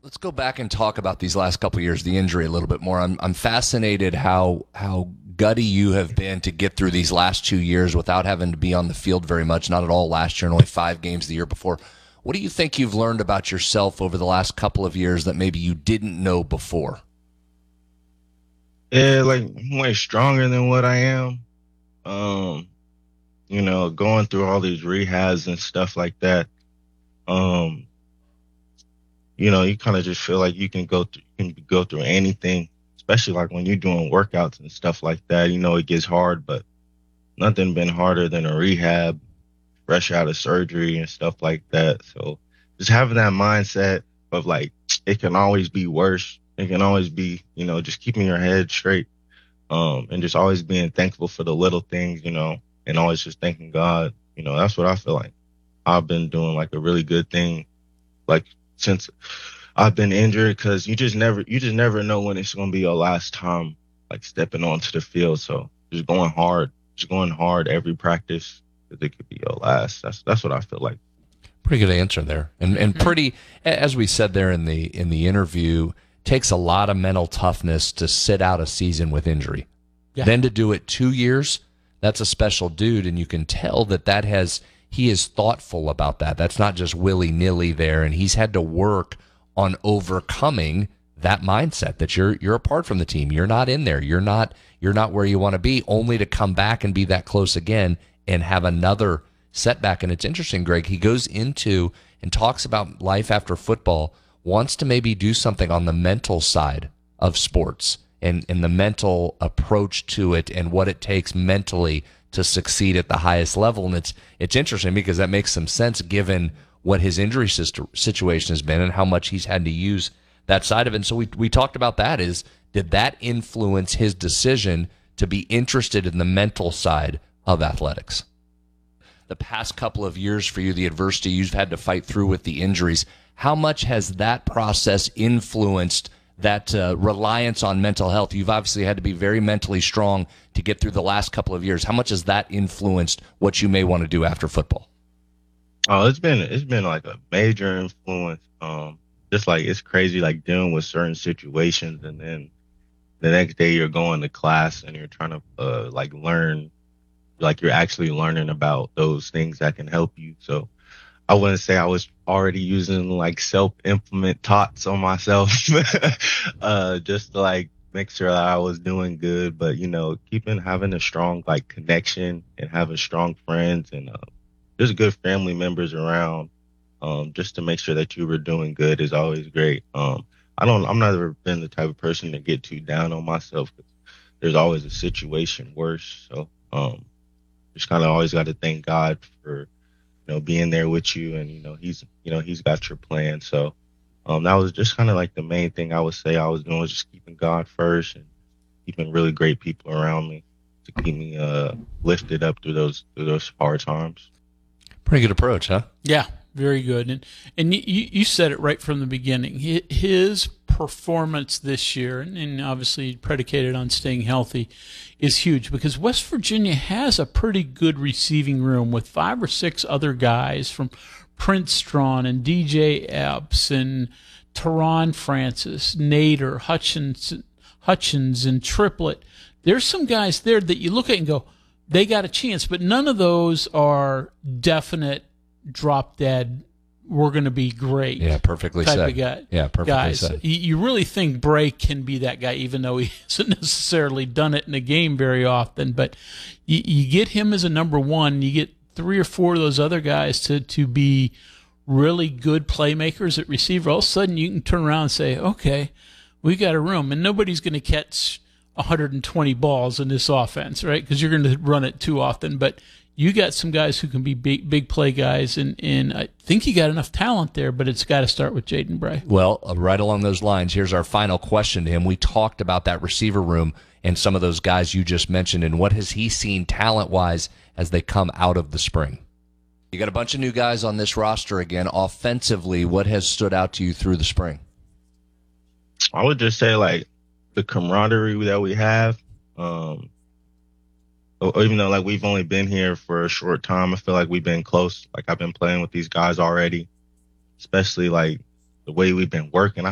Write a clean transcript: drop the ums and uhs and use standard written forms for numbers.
Let's go back and talk about these last couple of years, the injury a little bit more. I'm fascinated how gutty you have been to get through these last 2 years without having to be on the field very much. Not at all last year, and only 5 games the year before. What do you think you've learned about yourself over the last couple of years that maybe you didn't know before? Yeah, like I'm way stronger than what I am. Um, going through all these rehabs and stuff like that. Um, you kind of just feel like you can go through anything, especially like when you're doing workouts and stuff like that. It gets hard, but nothing been harder than a rehab, fresh out of surgery and stuff like that. So just having that mindset of like it can always be worse. It can always be, just keeping your head straight, and just always being thankful for the little things, and always just thanking God. That's what I feel like I've been doing like a really good thing, like since I've been injured, because you just never know when it's gonna be your last time, like stepping onto the field. So just going hard every practice, because it could be your last. That's what I feel like. Pretty good answer there, and pretty, as we said there in the interview, takes a lot of mental toughness to sit out a season with injury. Yeah. Then to do it 2 years, that's a special dude, and you can tell he is thoughtful about that. That's not just willy nilly there, and he's had to work on overcoming that mindset that you're apart from the team. You're not in there. You're not where you want to be, only to come back and be that close again and have another setback. And it's interesting, Greg. He goes into and talks about life after football, wants to maybe do something on the mental side of sports and the mental approach to it and what it takes mentally to succeed at the highest level. And it's interesting because that makes some sense given what his injury situation has been and how much he's had to use that side of it. And so we talked about that. Did that influence his decision to be interested in the mental side of athletics? The past couple of years for you, the adversity you've had to fight through with the injuries, how much has that process influenced that reliance on mental health? You've obviously had to be very mentally strong to get through the last couple of years. How much has that influenced what you may want to do after football? Oh, it's been like a major influence. Just like it's crazy, like dealing with certain situations, and then the next day you're going to class and you're trying to like learn, like you're actually learning about those things that can help you. So I wouldn't say I was already using like self-implement tots on myself, just to like make sure that I was doing good. But keeping having a strong like connection and having strong friends and just good family members around, just to make sure that you were doing good is always great. I'm never been the type of person to get too down on myself. 'Cause there's always a situation worse. So, just kind of always got to thank God for, being there with you, and he's got your plan. So, that was just kind of like the main thing I would say I was doing, was just keeping God first and keeping really great people around me to keep me lifted up through those hard times. Pretty good approach, huh? Yeah, very good. And you said it right from the beginning. His performance this year, and obviously predicated on staying healthy, is huge because West Virginia has a pretty good receiving room with 5 or 6 other guys from Prince Strawn and DJ Epps and Teron Francis, Nader, Hutchins, and Triplett. There's some guys there that you look at and go, they got a chance, but none of those are definite drop dead. We're going to be great. Yeah, perfectly type said. Of guy, Yeah, perfectly guys. said. You really think Bray can be that guy, even though he hasn't necessarily done it in a game very often. But you get him as a number one. You get 3 or 4 of those other guys to be really good playmakers at receiver. All of a sudden, you can turn around and say, okay, we got a room, and nobody's going to catch 120 balls in this offense, right? Because you're going to run it too often. But you got some guys who can be big play guys, and I think you got enough talent there, but it's got to start with Jaden Bray. Well, right along those lines, here's our final question to him. We talked about that receiver room and some of those guys you just mentioned, and what has he seen talent-wise as they come out of the spring? You got a bunch of new guys on this roster again. Offensively, what has stood out to you through the spring? I would just say like the camaraderie that we have. Even though like we've only been here for a short time, I feel like we've been close. Like I've been playing with these guys already, especially like the way we've been working.